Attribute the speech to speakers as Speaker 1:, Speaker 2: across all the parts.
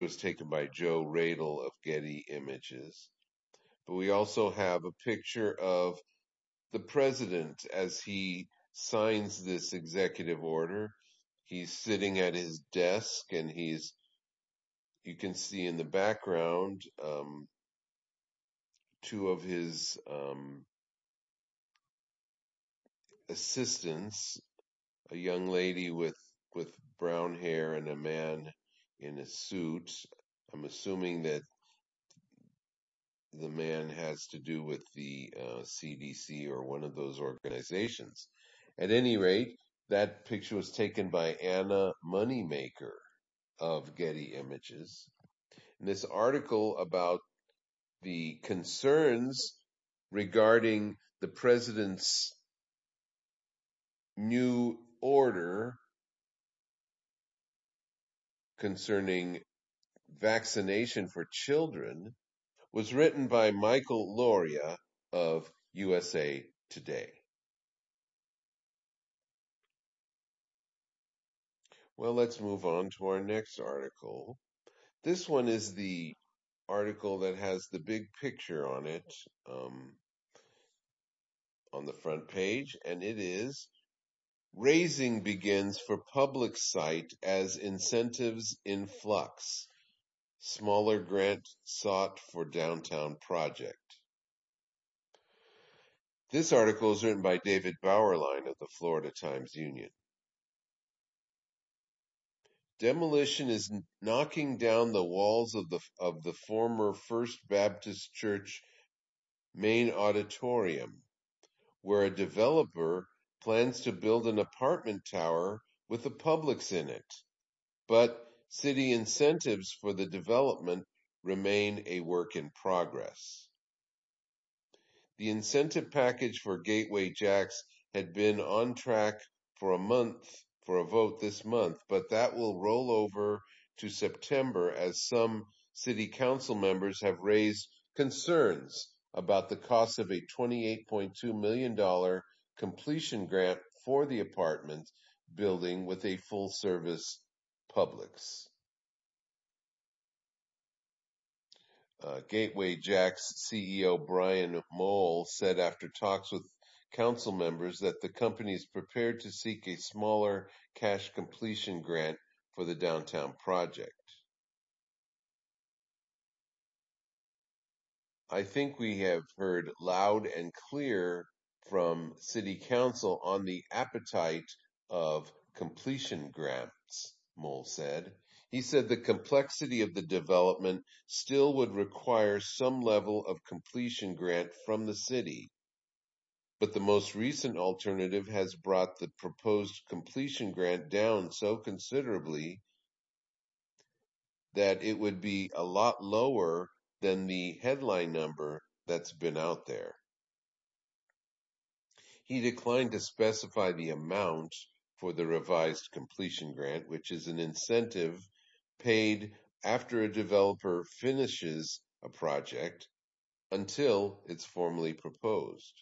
Speaker 1: was taken by Joe Radel of Getty Images. But we also have a picture of the president as he signs this executive order. He's sitting at his desk, and you can see in the background two of his assistants, a young lady with brown hair and a man in a suit. I'm assuming that the man has to do with the CDC or one of those organizations. At any rate, that picture was taken by Anna Moneymaker of Getty Images. And this article about the concerns regarding the president's new order concerning vaccination for children was written by Michael Loria of USA Today. Well, let's move on to our next article. This one is the article that has the big picture on it on the front page, and it is Raising Begins for Public Site as Incentives in Flux. Smaller grant sought for downtown project. This article is written by David Bauerlein of the Florida Times-Union. Demolition is knocking down the walls of the former First Baptist Church main auditorium, where a developer plans to build an apartment tower with a Publix in it. But city incentives for the development remain a work in progress. The incentive package for Gateway Jacks had been on track for a vote this month, but that will roll over to September as some city council members have raised concerns about the cost of a $28.2 million completion grant for the apartment building with a full-service Publix. Gateway Jack's CEO Brian Mole said after talks with council members that the company is prepared to seek a smaller cash completion grant for the downtown project. I think we have heard loud and clear from City Council on the appetite of completion grants, Mole said. He said the complexity of the development still would require some level of completion grant from the city, but the most recent alternative has brought the proposed completion grant down so considerably that it would be a lot lower than the headline number that's been out there. He declined to specify the amount for the revised completion grant, which is an incentive paid after a developer finishes a project until it's formally proposed.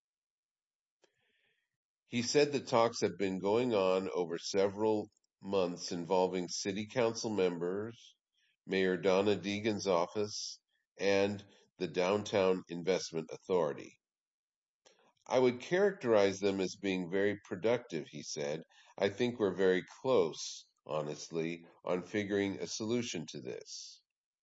Speaker 1: He said the talks have been going on over several months involving city council members, Mayor Donna Deegan's office, and the Downtown Investment Authority. I would characterize them as being very productive, he said. I think we're very close, honestly, on figuring a solution to this.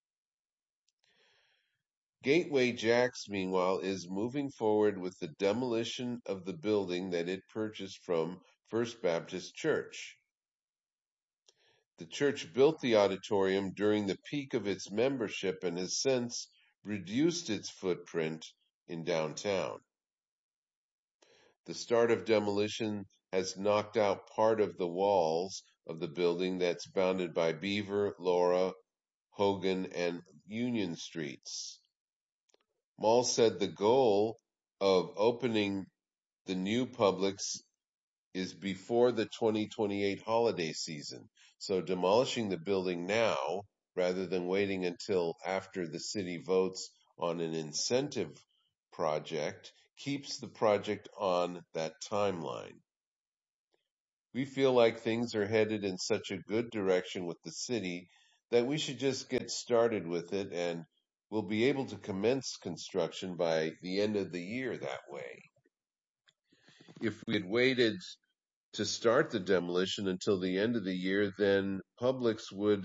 Speaker 1: Gateway Jacks, meanwhile, is moving forward with the demolition of the building that it purchased from First Baptist Church. The church built the auditorium during the peak of its membership and has since reduced its footprint in downtown. The start of demolition has knocked out part of the walls of the building that's bounded by Beaver, Laura, Hogan, and Union Streets. Mall said the goal of opening the new Publix is before the 2028 holiday season, so demolishing the building now rather than waiting until after the city votes on an incentive project keeps the project on that timeline. We feel like things are headed in such a good direction with the city that we should just get started with it, and we'll be able to commence construction by the end of the year that way. If we had waited to start the demolition until the end of the year, then Publix would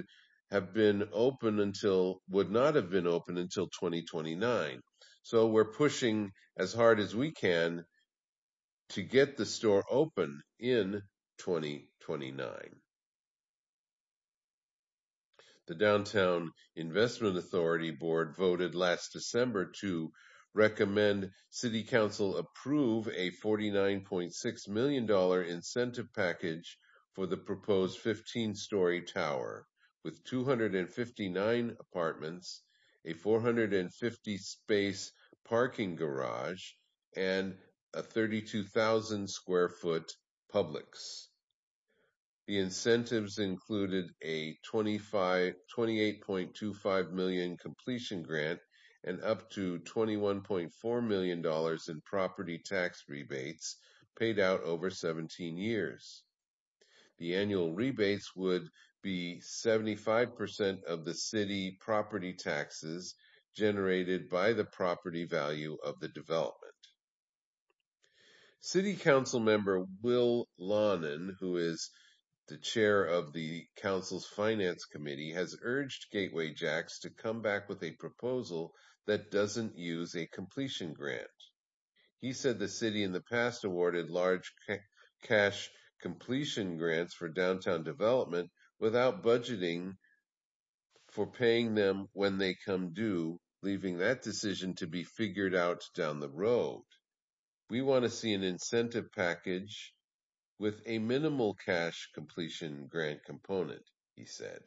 Speaker 1: not have been open until 2029. So we're pushing as hard as we can to get the store open in 2029. The Downtown Investment Authority Board voted last December to recommend City Council approve a $49.6 million incentive package for the proposed 15-story tower with 259 apartments, a 450-space parking garage, and a 32,000 square foot Publix. The incentives included a $28.25 million completion grant and up to $21.4 million in property tax rebates paid out over 17 years. The annual rebates would be 75% of the city property taxes generated by the property value of the development. City Council member Will Lonin, who is the chair of the council's finance committee, has urged Gateway Jacks to come back with a proposal that doesn't use a completion grant. He said the city in the past awarded large cash completion grants for downtown development without budgeting for paying them when they come due, leaving that decision to be figured out down the road. We want to see an incentive package with a minimal cash completion grant component, he said.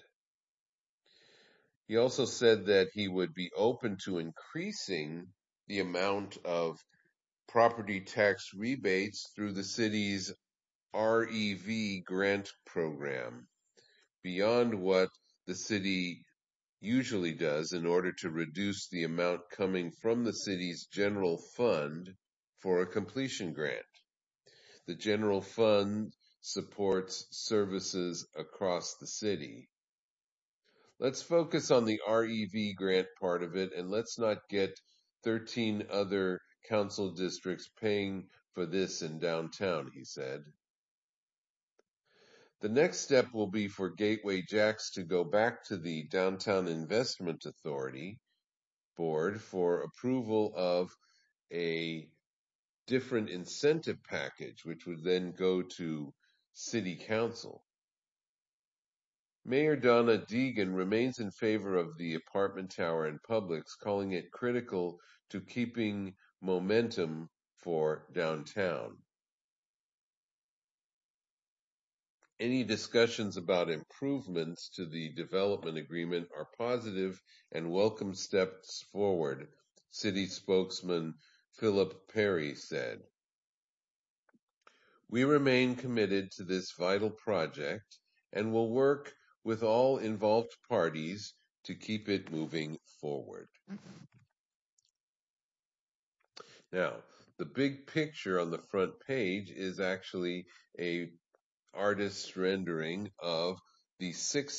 Speaker 1: He also said that he would be open to increasing the amount of property tax rebates through the city's REV grant program beyond what the city usually does in order to reduce the amount coming from the city's general fund for a completion grant. The general fund supports services across the city. Let's focus on the REV grant part of it, and let's not get 13 other council districts paying for this in downtown, he said. The next step will be for Gateway Jacks to go back to the Downtown Investment Authority board for approval of a different incentive package, which would then go to City Council. Mayor Donna Deegan remains in favor of the apartment tower and Publix, calling it critical to keeping momentum for downtown. Any discussions about improvements to the development agreement are positive and welcome steps forward, city spokesman Philip Perry said. We remain committed to this vital project and will work with all involved parties to keep it moving forward. Now, the big picture on the front page is actually a artist's rendering of the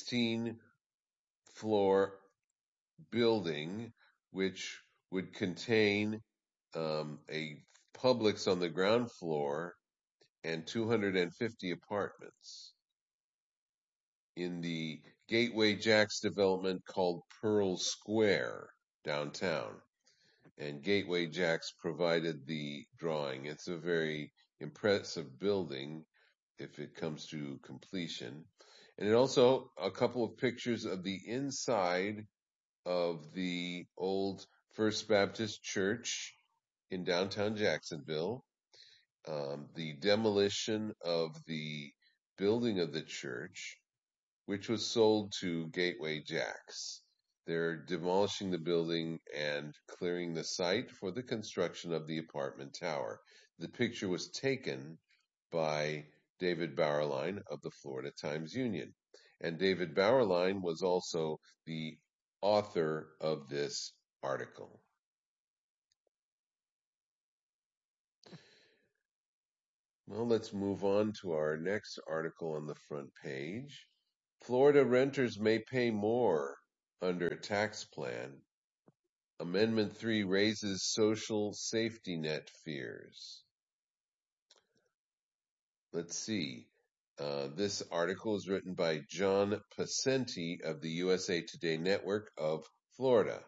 Speaker 1: 16-floor building, which would contain a Publix on the ground floor and 250 apartments. In the Gateway Jacks development called Pearl Square downtown. And Gateway Jacks provided the drawing. It's a very impressive building if it comes to completion. And it also, a couple of pictures of the inside of the old First Baptist Church in downtown Jacksonville, the demolition of the building of the church, which was sold to Gateway Jacks. They're demolishing the building and clearing the site for the construction of the apartment tower. The picture was taken by David Bauerlein of the Florida Times-Union. And David Bauerlein was also the author of this article. Well, let's move on to our next article on the front page. Florida renters may pay more under a tax plan. Amendment 3 raises social safety net fears. Let's see. This article is written by John Pacenti of the USA Today Network of Florida.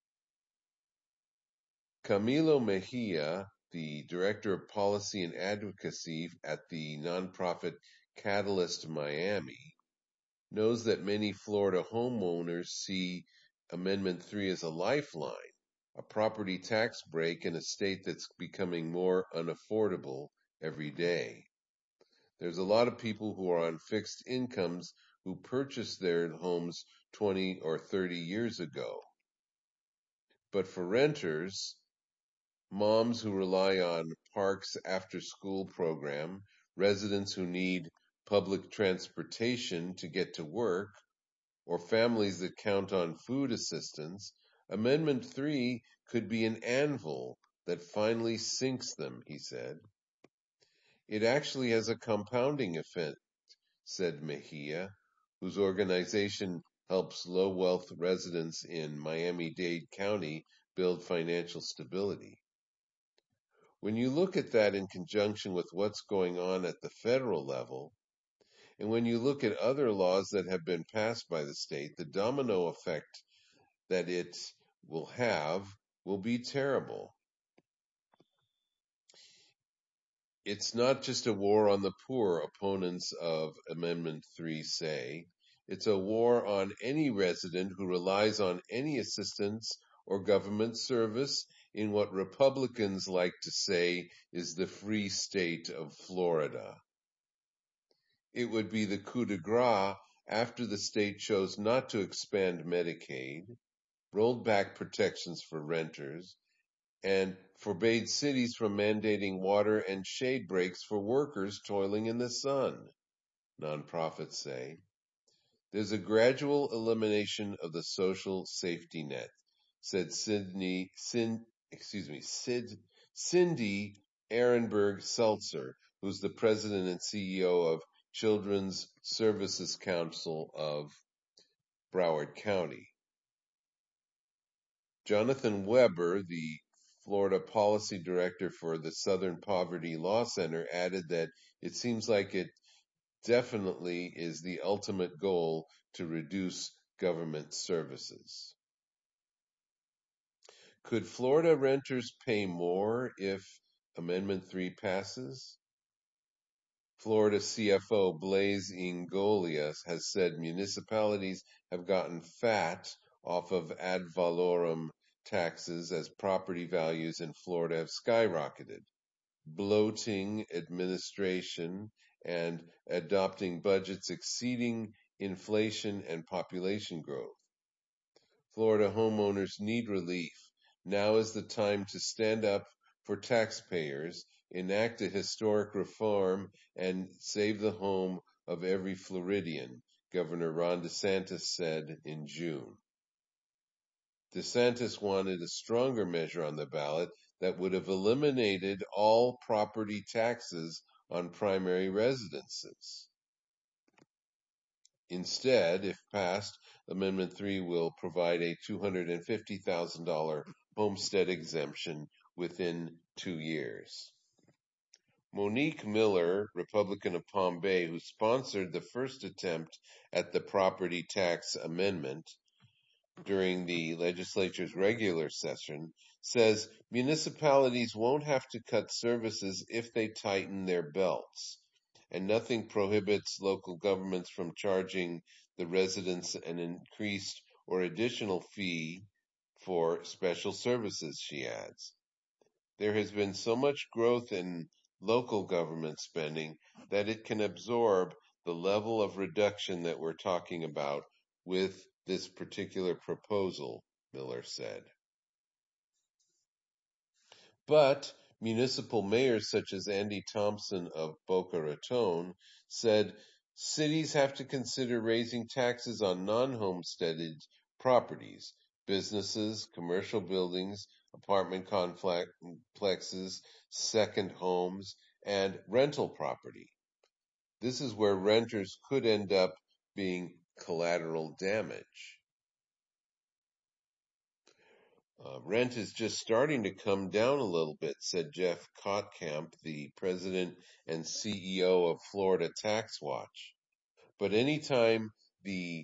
Speaker 1: Camilo Mejia, the Director of Policy and Advocacy at the nonprofit Catalyst Miami, knows that many Florida homeowners see Amendment 3 as a lifeline, a property tax break in a state that's becoming more unaffordable every day. There's a lot of people who are on fixed incomes who purchased their homes 20 or 30 years ago. But for renters, moms who rely on parks after school program, residents who need public transportation to get to work, or families that count on food assistance, Amendment 3 could be an anvil that finally sinks them, he said. It actually has a compounding effect, said Mejia, whose organization helps low-wealth residents in Miami-Dade County build financial stability. When you look at that in conjunction with what's going on at the federal level, and when you look at other laws that have been passed by the state, the domino effect that it will have will be terrible. It's not just a war on the poor, opponents of Amendment 3 say. It's a war on any resident who relies on any assistance or government service in what Republicans like to say is the free state of Florida. It would be the coup de grace after the state chose not to expand Medicaid, rolled back protections for renters, and forbade cities from mandating water and shade breaks for workers toiling in the sun, nonprofits say. There's a gradual elimination of the social safety net, said Cindy Ehrenberg Seltzer, who's the president and CEO of Children's Services Council of Broward County. Jonathan Weber, the Florida policy director for the Southern Poverty Law Center, added that it seems like it definitely is the ultimate goal to reduce government services. Could Florida renters pay more if Amendment 3 passes? Florida CFO Blaise Ingolias has said municipalities have gotten fat off of ad valorem taxes as property values in Florida have skyrocketed. Bloating administration and adopting budgets exceeding inflation and population growth. Florida homeowners need relief. Now is the time to stand up for taxpayers, enact a historic reform, and save the home of every Floridian, Governor Ron DeSantis said in June. DeSantis wanted a stronger measure on the ballot that would have eliminated all property taxes on primary residences. Instead, if passed, Amendment 3 will provide a $250,000 homestead exemption within 2 years. Monique Miller, Republican of Palm Bay, who sponsored the first attempt at the property tax amendment during the legislature's regular session, says municipalities won't have to cut services if they tighten their belts, and nothing prohibits local governments from charging the residents an increased or additional fee for special services, she adds. There has been so much growth in local government spending that it can absorb the level of reduction that we're talking about with this particular proposal, Miller said. But municipal mayors such as Andy Thompson of Boca Raton said cities have to consider raising taxes on non-homesteaded properties, businesses, commercial buildings, apartment complexes, second homes, and rental property. This is where renters could end up being collateral damage. Rent is just starting to come down a little bit, said Jeff Kottkamp, the president and CEO of Florida Tax Watch. But anytime the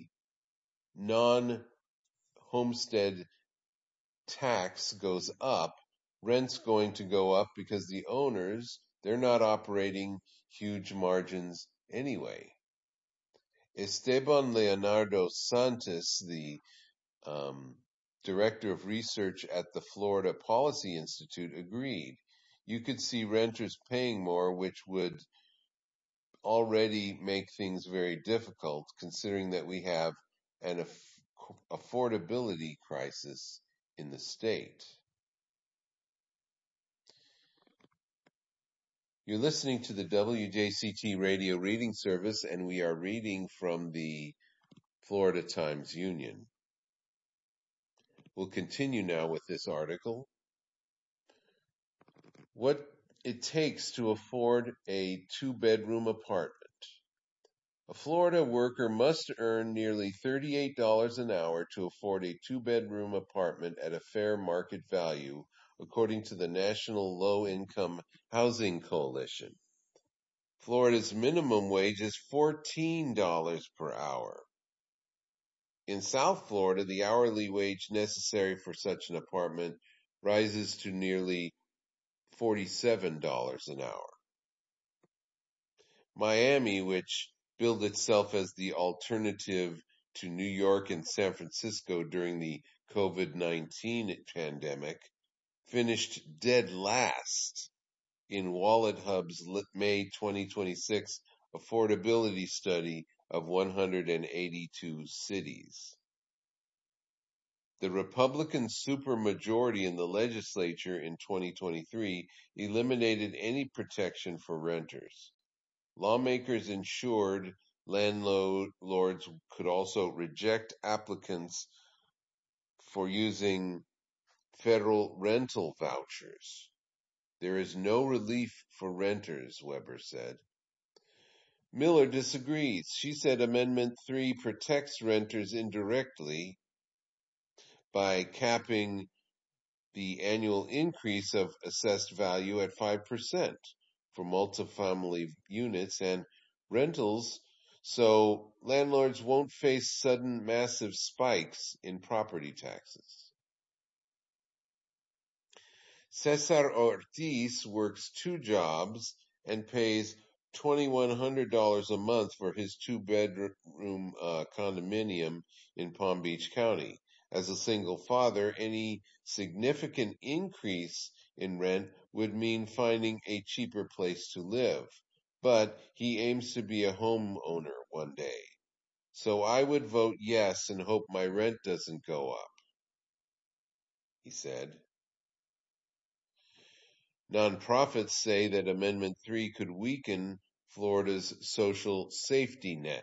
Speaker 1: non-homestead tax goes up, rent's going to go up because the owners, they're not operating huge margins anyway. Esteban Leonardo Santos, the director of research at the Florida Policy Institute, agreed. You could see renters paying more, which would already make things very difficult, considering that we have an affordability crisis in the state. You're listening to the WJCT radio reading service, and we are reading from the Florida Times-Union. We'll continue now with this article. What it takes to afford a two-bedroom apartment. A Florida worker must earn nearly $38 an hour to afford a two-bedroom apartment at a fair market value, according to the National Low-Income Housing Coalition. Florida's minimum wage is $14 per hour. In South Florida, the hourly wage necessary for such an apartment rises to nearly $47 an hour. Miami, which billed itself as the alternative to New York and San Francisco during the COVID-19 pandemic, finished dead last in WalletHub's May 2026 affordability study of 182 cities. The Republican supermajority in the legislature in 2023 eliminated any protection for renters. Lawmakers ensured landlords could also reject applicants for using federal rental vouchers. There is no relief for renters, Weber said. Miller disagrees. She said Amendment 3 protects renters indirectly by capping the annual increase of assessed value at 5% for multifamily units and rentals, so landlords won't face sudden massive spikes in property taxes. Cesar Ortiz works two jobs and pays $2,100 a month for his two-bedroom condominium in Palm Beach County. As a single father, any significant increase in rent would mean finding a cheaper place to live. But he aims to be a homeowner one day. So I would vote yes and hope my rent doesn't go up, he said. Nonprofits say that Amendment 3 could weaken Florida's social safety net.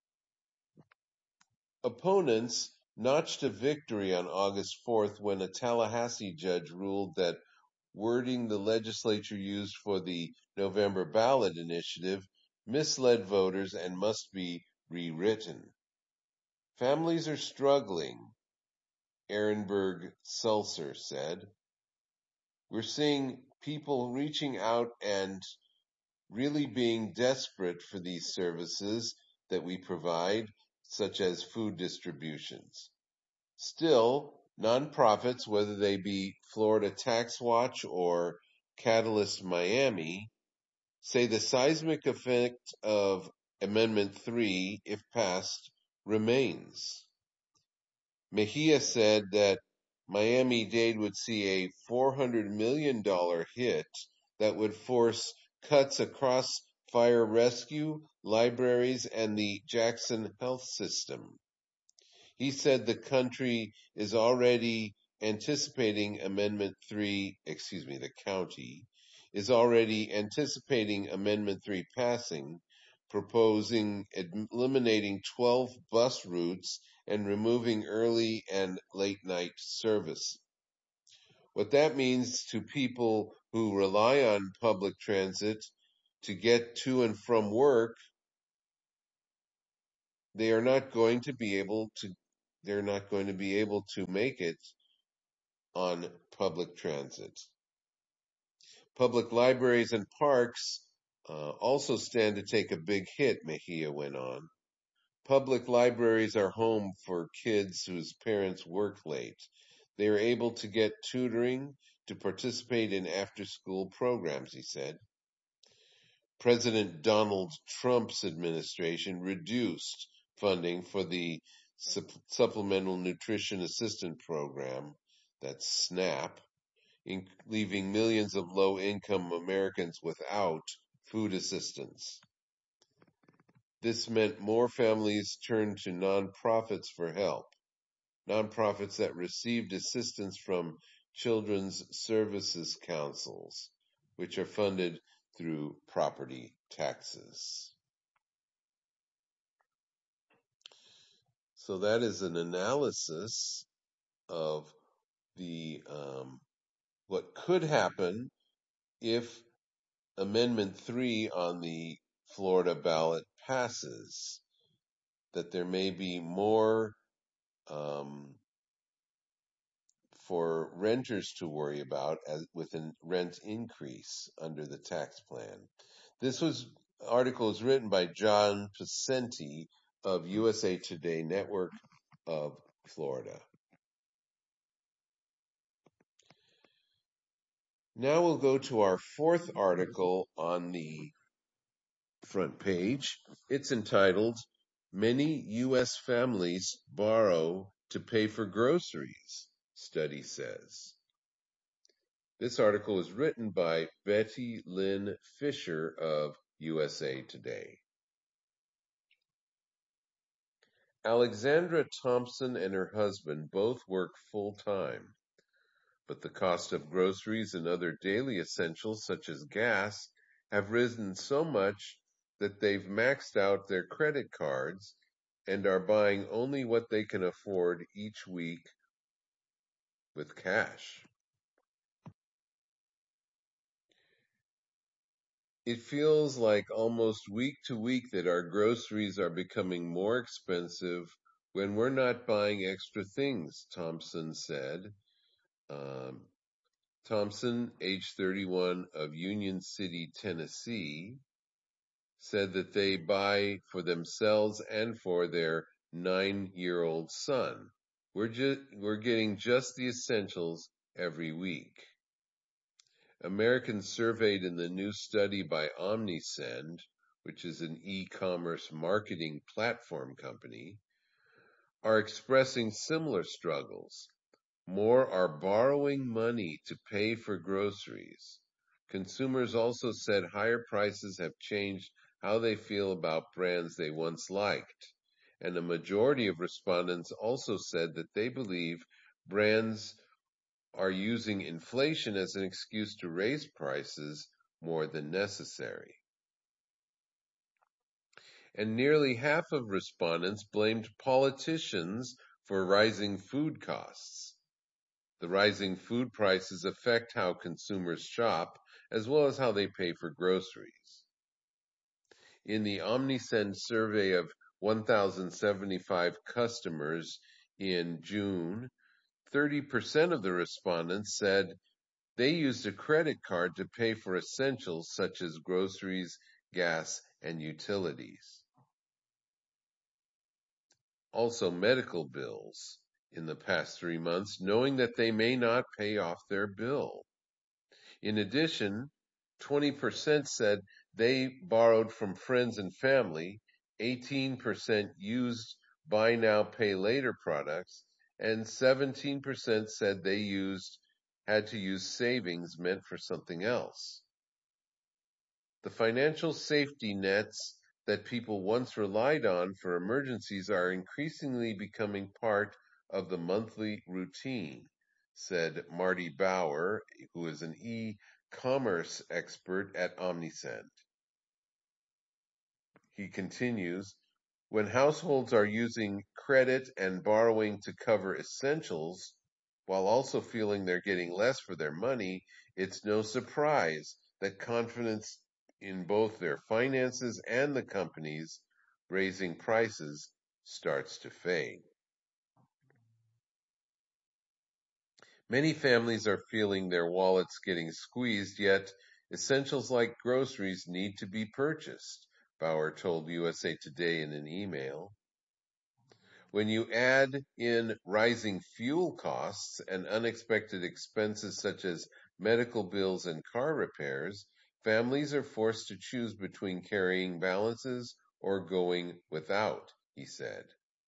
Speaker 1: Opponents notched a victory on August 4th when a Tallahassee judge ruled that wording the legislature used for the November ballot initiative misled voters and must be rewritten. Families are struggling, Ehrenberg Seltzer said. We're seeing people reaching out and really being desperate for these services that we provide, such as food distributions. Still, nonprofits, whether they be Florida Tax Watch or Catalyst Miami, say the seismic effect of Amendment 3, if passed, remains. Mejia said that Miami-Dade would see a $400 million hit that would force cuts across fire rescue, libraries, and the Jackson health system. He said the country is already anticipating Amendment 3, the county is already anticipating Amendment 3 passing, proposing eliminating 12 bus routes and removing early and late night service. What that means to people who rely on public transit to get to and from work they are not going to be able to make it on public transit. Public libraries and parks also stand to take a big hit, Mejia went on. Public libraries are home for kids whose parents work late. They are able to get tutoring to participate in after-school programs, he said. President Donald Trump's administration reduced funding for the Supplemental Nutrition Assistance Program, that's SNAP, leaving millions of low-income Americans without food assistance. This meant more families turned to nonprofits for help, nonprofits that received assistance from children's services councils, which are funded through property taxes. So that is an analysis of the what could happen if Amendment 3 on the Florida ballot passes, that there may be more for renters to worry about with a rent increase under the tax plan. This article is written by John Pacenti of USA Today Network of Florida. Now we'll go to our fourth article on the front page. It's entitled, "Many U.S. Families Borrow to Pay for Groceries," study says. This article is written by Betty Lynn Fisher of USA Today. Alexandra Thompson and her husband both work full-time, but the cost of groceries and other daily essentials such as gas have risen so much that they've maxed out their credit cards and are buying only what they can afford each week with cash. It feels like almost week to week that our groceries are becoming more expensive when we're not buying extra things, Thompson said. Thompson, age 31, of Union City, Tennessee, said that they buy for themselves and for their 9-year-old son. We're getting just the essentials every week. Americans surveyed in the new study by OmniSend, which is an e-commerce marketing platform company, are expressing similar struggles. More are borrowing money to pay for groceries. Consumers also said higher prices have changed how they feel about brands they once liked, and a majority of respondents also said that they believe brands are using inflation as an excuse to raise prices more than necessary. And nearly half of respondents blamed politicians for rising food costs. The rising food prices affect how consumers shop, as well as how they pay for groceries. In the OmniSend survey of 1,075 customers in June, 30% of the respondents said they used a credit card to pay for essentials such as groceries, gas, and utilities. Also, medical bills in the past 3 months, knowing that they may not pay off their bill. In addition, 20% said they borrowed from friends and family, 18% used buy now, pay later products, and 17% said they had to use savings meant for something else. The financial safety nets that people once relied on for emergencies are increasingly becoming part of the monthly routine, said Marty Bauer, who is an e-commerce expert at OmniSend. He continues, when households are using credit and borrowing to cover essentials, while also feeling they're getting less for their money, it's no surprise that confidence in both their finances and the companies raising prices starts to fade. Many families are feeling their wallets getting squeezed, yet essentials like groceries need to be purchased, Bauer told USA Today in an email. When you add in rising fuel costs and unexpected expenses such as medical bills and car repairs, families are forced to choose between carrying balances or going without, he said.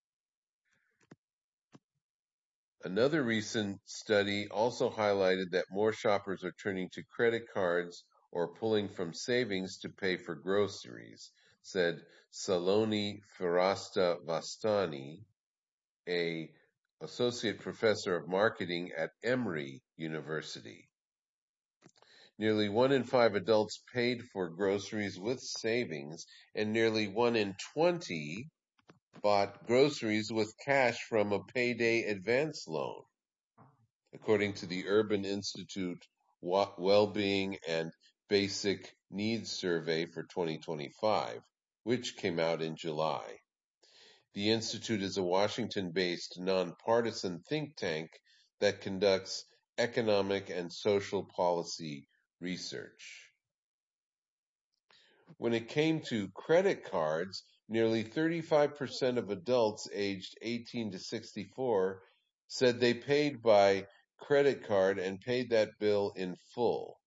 Speaker 1: Another recent study also highlighted that more shoppers are turning to credit cards or pulling from savings to pay for groceries, said Saloni Firasta-Vastani, a associate professor of marketing at Emory University. Nearly 1 in 5 adults paid for groceries with savings, and nearly 1 in 20 bought groceries with cash from a payday advance loan, according to the Urban Institute Wellbeing and Basic Needs Survey for 2025, which came out in July. The Institute is a Washington-based nonpartisan think tank that conducts economic and social policy research. When it came to credit cards, nearly 35% of adults aged 18 to 64 said they paid by credit card and paid that bill in full.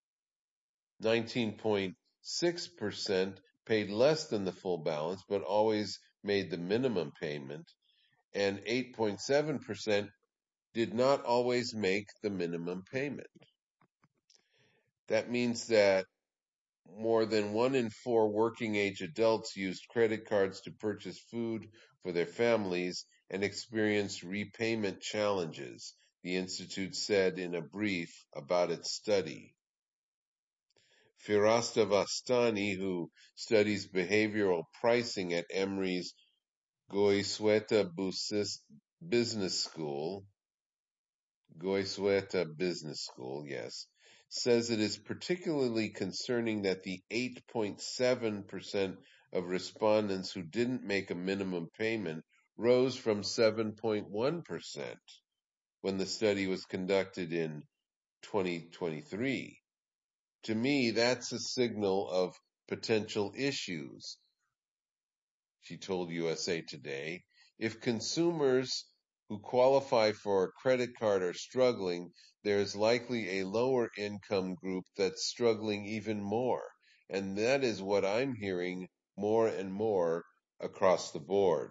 Speaker 1: 19.6% paid less than the full balance but always made the minimum payment, and 8.7% did not always make the minimum payment. That means that more than 1 in 4 working age adults used credit cards to purchase food for their families and experienced repayment challenges, the Institute said in a brief about its study. Firasta Vastani, who studies behavioral pricing at Emory's Goizueta Business School, yes, says it is particularly concerning that the 8.7% of respondents who didn't make a minimum payment rose from 7.1% when the study was conducted in 2023. To me, that's a signal of potential issues, she told USA Today. If consumers who qualify for a credit card are struggling, there is likely a lower income group that's struggling even more. And that is what I'm hearing more and more across the board.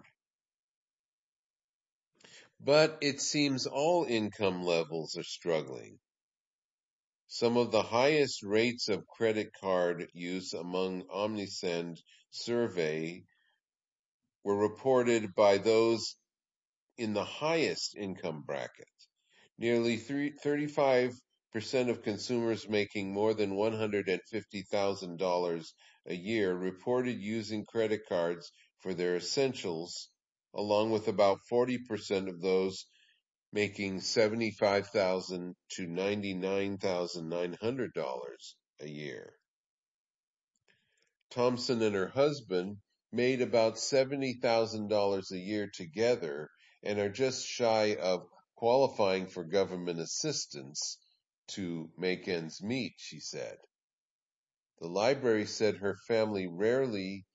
Speaker 1: But it seems all income levels are struggling. Some of the highest rates of credit card use among OmniSend survey were reported by those in the highest income bracket. Nearly 35% of consumers making more than $150,000 a year reported using credit cards for their essentials, along with about 40% of those making $75,000 to $99,900 a year. Thompson and her husband made about $70,000 a year together and are just shy of qualifying for government assistance to make ends meet, she said. The librarian said her family rarely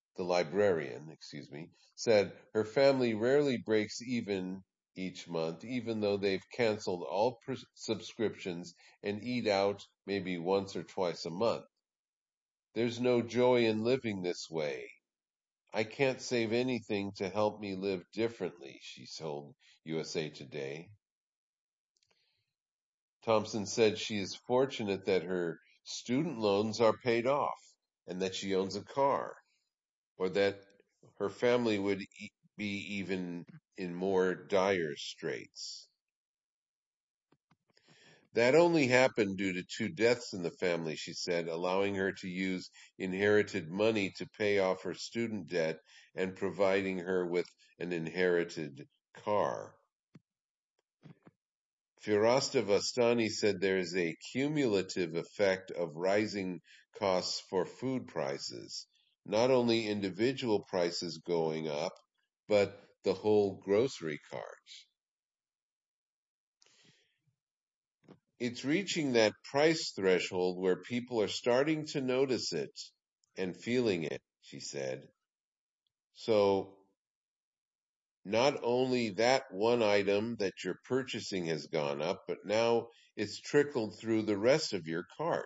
Speaker 1: breaks even each month, even though they've canceled all subscriptions and eat out maybe once or twice a month. There's no joy in living this way. I can't save anything to help me live differently, she told USA Today. Thompson said she is fortunate that her student loans are paid off and that she owns a car, or that her family would be even in more dire straits. That only happened due to 2 deaths in the family, she said, allowing her to use inherited money to pay off her student debt and providing her with an inherited car. Firasta Vastani said there is a cumulative effect of rising costs for food prices, not only individual prices going up, but the whole grocery cart. It's reaching that price threshold where people are starting to notice it and feeling it, she said. So not only that one item that you're purchasing has gone up, but now it's trickled through the rest of your cart.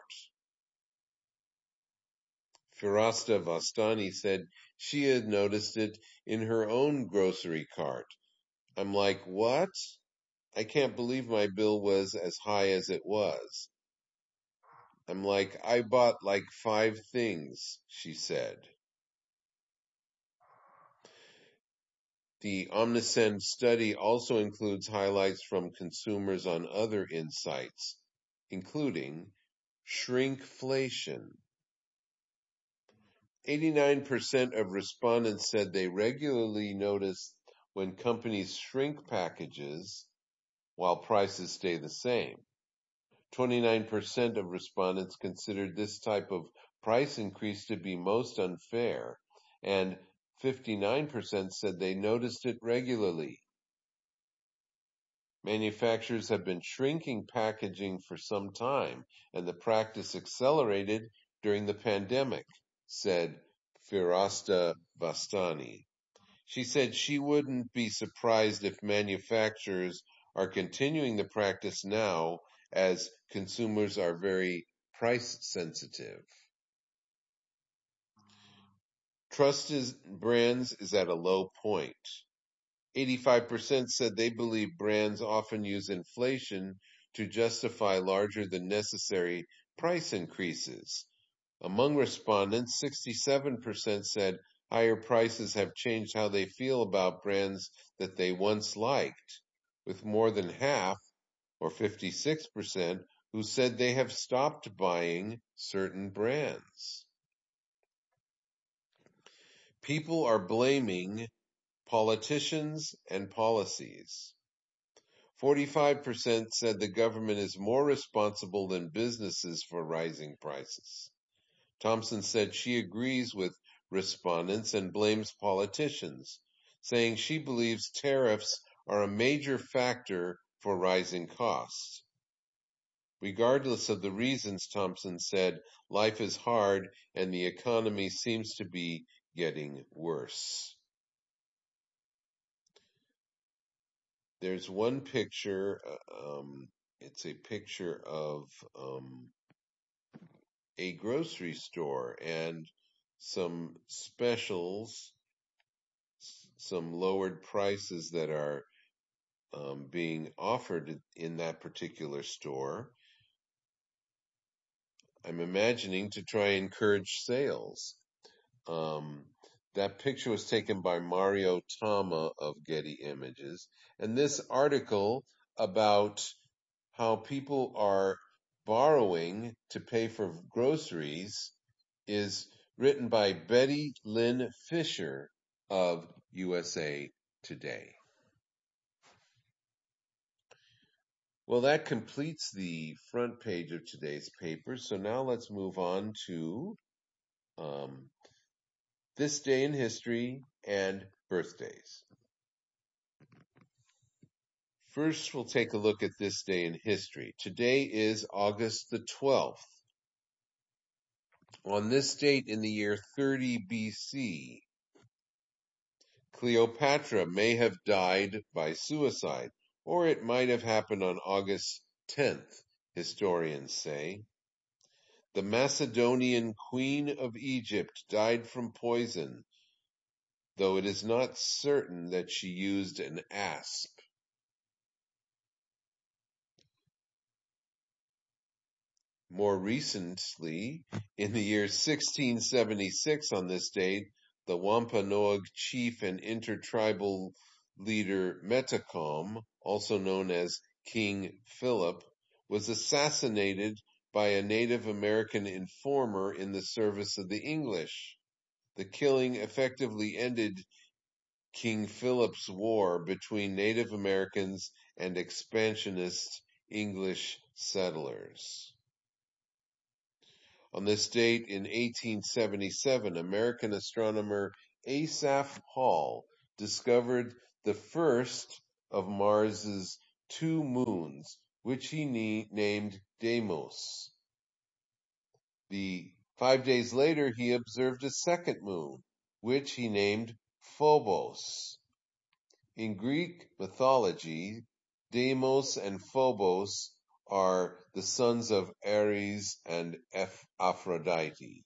Speaker 1: Firasta Vastani said she had noticed it in her own grocery cart. I'm like, what? I can't believe my bill was as high as it was. I'm like, I bought like 5 things, she said. The Omnisend study also includes highlights from consumers on other insights, including shrinkflation. 89% of respondents said they regularly notice when companies shrink packages while prices stay the same. 29% of respondents considered this type of price increase to be most unfair, and 59% said they noticed it regularly. Manufacturers have been shrinking packaging for some time, and the practice accelerated during the pandemic, said Firasta Bastani. She said she wouldn't be surprised if manufacturers are continuing the practice now as consumers are very price sensitive. Trust in brands is at a low point. 85% said they believe brands often use inflation to justify larger than necessary price increases. Among respondents, 67% said higher prices have changed how they feel about brands that they once liked, with more than half, or 56%, who said they have stopped buying certain brands. People are blaming politicians and policies. 45% said the government is more responsible than businesses for rising prices. Thompson said she agrees with respondents and blames politicians, saying she believes tariffs are a major factor for rising costs. Regardless of the reasons, Thompson said, life is hard and the economy seems to be getting worse. There's one picture, it's a picture of a grocery store and some specials, some lowered prices that are being offered in that particular store. I'm imagining to try and encourage sales. That picture was taken by Mario Tama of Getty Images. And this article about how people are borrowing to pay for groceries is written by Betty Lynn Fisher of USA Today. Well, that completes the front page of today's paper. So now let's move on to this day in history and birthdays. First, we'll take a look at this day in history. Today is August the 12th. On this date in the year 30 BC, Cleopatra may have died by suicide, or it might have happened on August 10th, historians say. The Macedonian queen of Egypt died from poison, though it is not certain that she used an asp. More recently, in the year 1676 on this date, the Wampanoag chief and intertribal leader Metacom, also known as King Philip, was assassinated by a Native American informer in the service of the English. The killing effectively ended King Philip's war between Native Americans and expansionist English settlers. On this date in 1877, American astronomer Asaph Hall discovered the first of Mars's two moons, which he named Deimos. 5 days later, he observed a second moon, which he named Phobos. In Greek mythology, Deimos and Phobos are the sons of Ares and Aphrodite.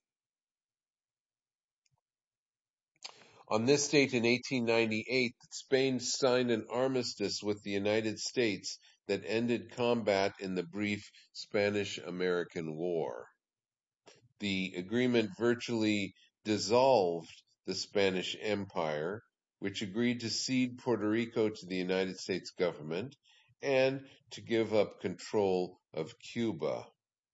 Speaker 1: On this date in 1898, Spain signed an armistice with the United States that ended combat in the brief Spanish-American War. The agreement virtually dissolved the Spanish Empire, which agreed to cede Puerto Rico to the United States government and to give up control of Cuba.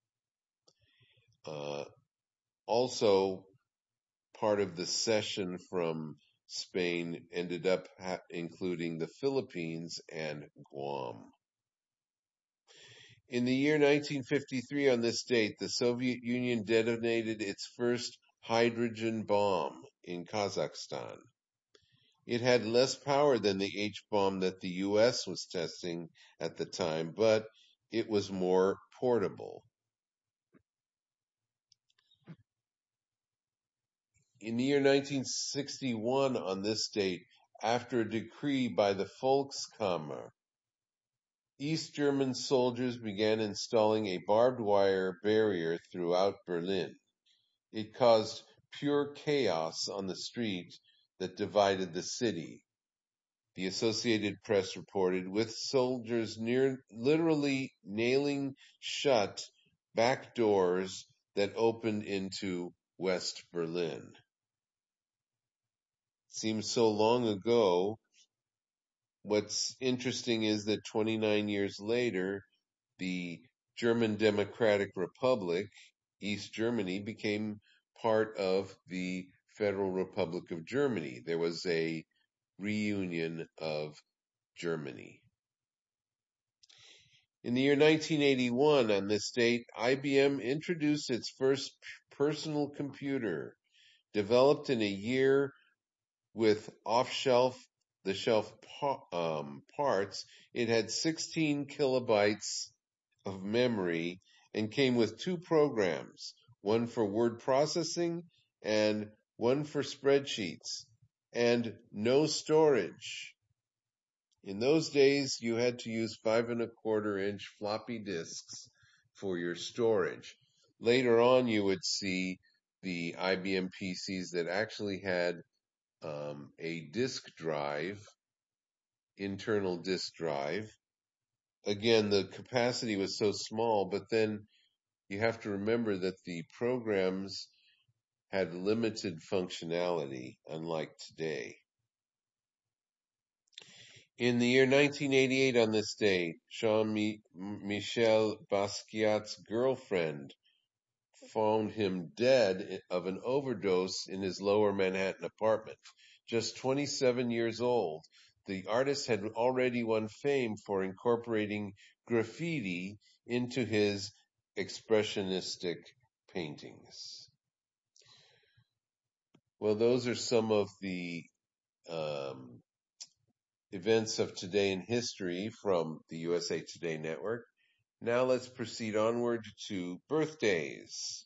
Speaker 1: Also, part of the cession from Spain ended up including the Philippines and Guam. In the year 1953, on this date, the Soviet Union detonated its first hydrogen bomb in Kazakhstan. It had less power than the H-bomb that the U.S. was testing at the time, but it was more portable. In the year 1961, on this date, after a decree by the Volkskammer, East German soldiers began installing a barbed wire barrier throughout Berlin. It caused pure chaos on the street that divided the city. The Associated Press reported, with soldiers literally nailing shut back doors that opened into West Berlin. Seems so long ago. What's interesting is that 29 years later, the German Democratic Republic, East Germany, became part of the Federal Republic of Germany. There was a reunion of Germany. In the year 1981, on this date, IBM introduced its first personal computer, developed in a year with the shelf parts. It had 16 kilobytes of memory and came with two programs, one for word processing and one for spreadsheets, and no storage. In those days, you had to use 5¼ inch floppy disks for your storage. Later on, you would see the IBM PCs that actually had a disk drive, internal disk drive. Again, the capacity was so small, but then you have to remember that the programs had limited functionality, unlike today. In the year 1988, on this day, Jean-Michel Basquiat's girlfriend found him dead of an overdose in his lower Manhattan apartment. Just 27 years old, the artist had already won fame for incorporating graffiti into his expressionistic paintings. Well, those are some of the events of today in history from the USA Today Network. Now let's proceed onward to birthdays.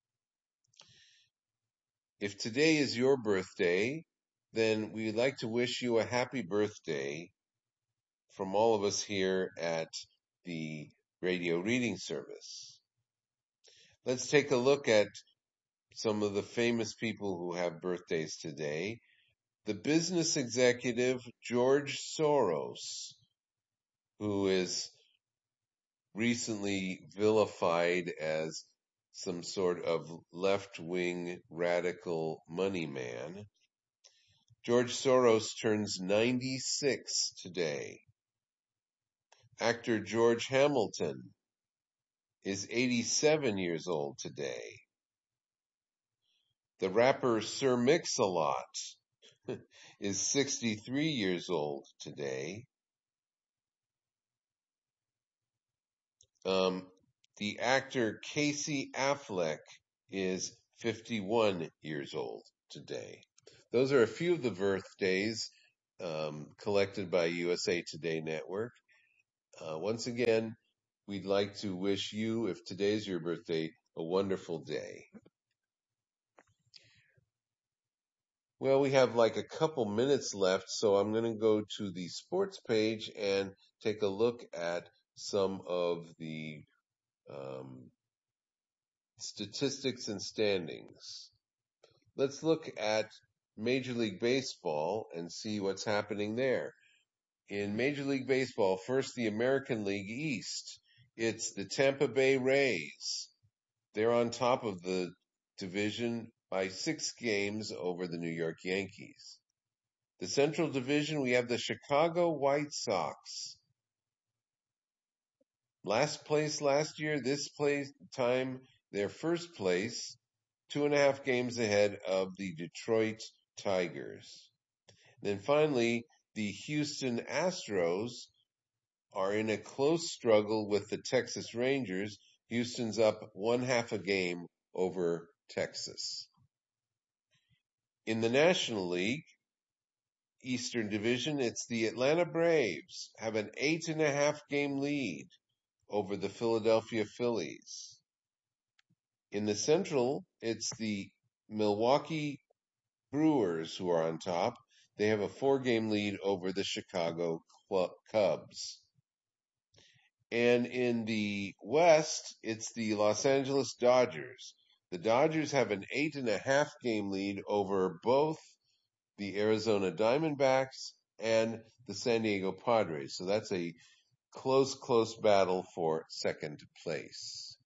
Speaker 1: If today is your birthday, then we'd like to wish you a happy birthday from all of us here at the radio reading service. Let's take a look at some of the famous people who have birthdays today. The business executive George Soros, who is recently vilified as some sort of left-wing radical money man. George Soros turns 96 today. Actor George Hamilton is 87 years old today. The rapper Sir Mix-a-Lot is 63 years old today. The actor Casey Affleck is 51 years old today. Those are a few of the birthdays collected by USA Today Network. Once again, we'd like to wish you, if today's your birthday, a wonderful day. Well, we have like a couple minutes left, so I'm going to go to the sports page and take a look at some of the statistics and standings. Let's look at Major League Baseball and see what's happening there. In Major League Baseball, first the American League East. It's the Tampa Bay Rays. They're on top of the division by 6 games over the New York Yankees. The Central Division, we have the Chicago White Sox. Last place last year, this time they're first place, 2.5 games ahead of the Detroit Tigers. Then finally, the Houston Astros are in a close struggle with the Texas Rangers. Houston's up 1/2 a game over Texas. In the National League, Eastern Division, it's the Atlanta Braves have an 8.5 game lead over the Philadelphia Phillies. In the Central, it's the Milwaukee Brewers who are on top. They have a 4-game lead over the Chicago Cubs. And in the West, it's the Los Angeles Dodgers. The Dodgers have an 8.5 game lead over both the Arizona Diamondbacks and the San Diego Padres. So that's a close battle for second place.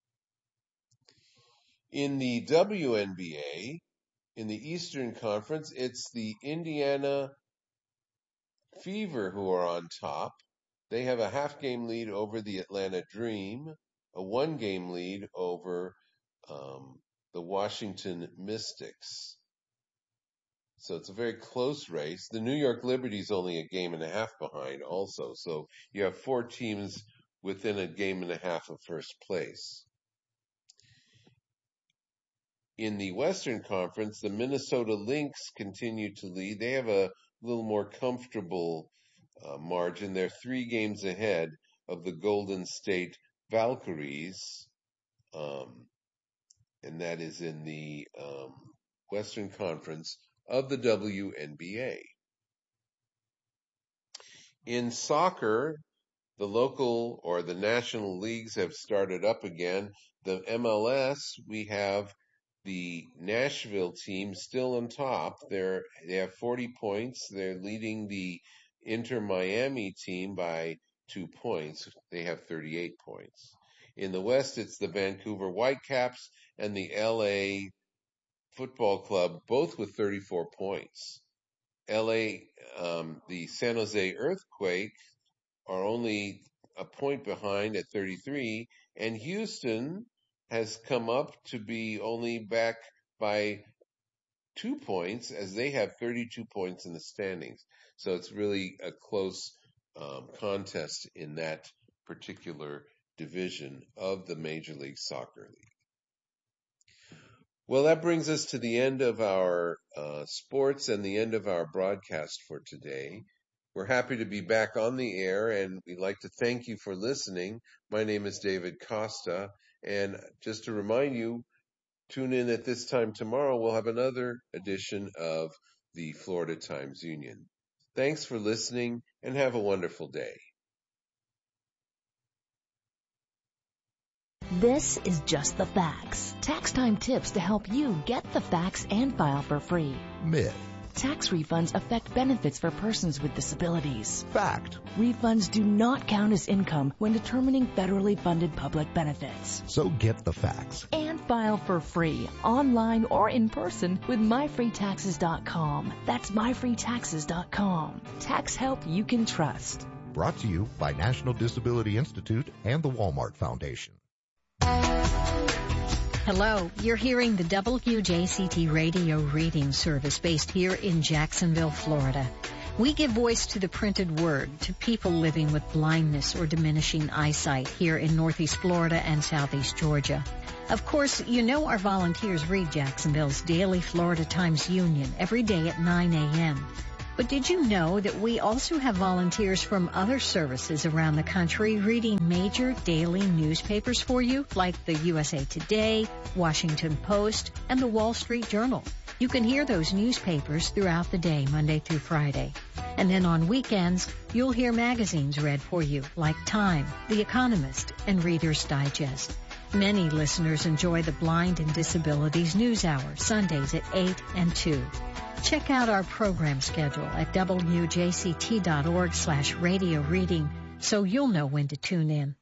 Speaker 1: In the WNBA, in the Eastern Conference, it's the Indiana Fever who are on top. They have a 1/2 game lead over the Atlanta Dream, a 1 game lead over the Washington Mystics. So it's a very close race. The New York Liberty's only a 1.5 games behind also. So you have 4 teams within a 1.5 games of first place. In the Western Conference, the Minnesota Lynx continue to lead. They have a little more comfortable margin. They're 3 games ahead of the Golden State Valkyries, and that is in the Western Conference of the WNBA. In soccer, the local or the national leagues have started up again. The MLS, we have the Nashville team still on top. They have 40 points. They're leading the Inter Miami team by 2 points. They have 38 points. In the West, it's the Vancouver Whitecaps and the LA Football Club, both with 34 points. LA, the San Jose Earthquake are only a point behind at 33, and Houston has come up to be only back by 2 points as they have 32 points in the standings. So it's really a close contest in that particular division of the Major League Soccer League. Well, that brings us to the end of our sports and the end of our broadcast for today. We're happy to be back on the air, and we'd like to thank you for listening. My name is David Costa, and just to remind you, tune in at this time tomorrow. We'll have another edition of the Florida Times Union. Thanks for listening, and have a wonderful day.
Speaker 2: This is Just the Facts. Tax time tips to help you get the facts and file for free.
Speaker 3: Myth.
Speaker 2: Tax refunds affect benefits for persons with disabilities.
Speaker 3: Fact.
Speaker 2: Refunds do not count as income when determining federally funded public benefits.
Speaker 3: So get the facts.
Speaker 2: And file for free, online or in person with myfreetaxes.com. That's myfreetaxes.com. Tax help you can trust.
Speaker 3: Brought to you by National Disability Institute and the Walmart Foundation.
Speaker 4: Hello, you're hearing the WJCT radio reading service based here in Jacksonville, Florida. We give voice to the printed word to people living with blindness or diminishing eyesight here in Northeast Florida and Southeast Georgia. Of course, you know our volunteers read Jacksonville's daily Florida Times Union every day at 9 a.m. But did you know that we also have volunteers from other services around the country reading major daily newspapers for you, like the USA Today, Washington Post, and the Wall Street Journal? You can hear those newspapers throughout the day, Monday through Friday. And then on weekends, you'll hear magazines read for you, like Time, The Economist, and Reader's Digest. Many listeners enjoy the Blind and Disabilities News Hour, Sundays at 8 and 2. Check out our program schedule at wjct.org/radio reading so you'll know when to tune in.